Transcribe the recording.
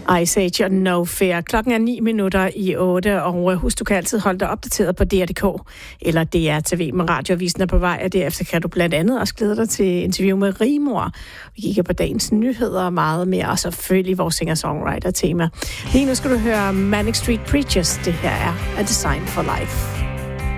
Ice Age og No Fear. Klokken er 8:09, og husk, du kan altid holde dig opdateret på DR.dk eller DR.tv med Radioavisen er på vej, og derefter kan du blandt andet også glæde dig til interview med Rigmor. Vi kigger på dagens nyheder og meget mere, og selvfølgelig vores singer-songwriter-tema. Lige nu skal du høre Manic Street Preachers. Det her er A Design for Life.